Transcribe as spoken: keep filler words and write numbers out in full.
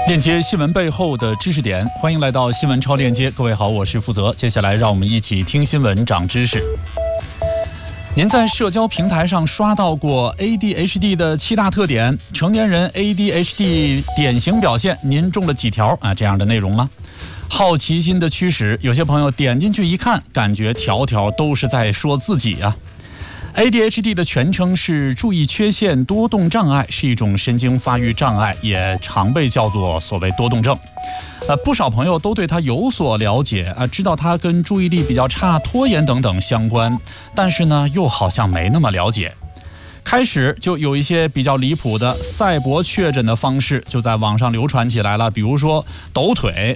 链接新闻背后的知识点，欢迎来到新闻超链接。各位好，我是负责。接下来让我们一起听新闻长知识。您在社交平台上刷到过 A D H D 的七大特点，成年人 A D H D 典型表现，您中了几条啊？这样的内容吗？好奇心的驱使，有些朋友点进去一看，感觉条条都是在说自己啊。A D H D 的全称是注意缺陷多动障碍，是一种神经发育障碍，也常被叫做所谓多动症。呃，不少朋友都对它有所了解啊，知道它跟注意力比较差、拖延等等相关，但是呢，又好像没那么了解。开始就有一些比较离谱的赛博确诊的方式就在网上流传起来了，比如说抖腿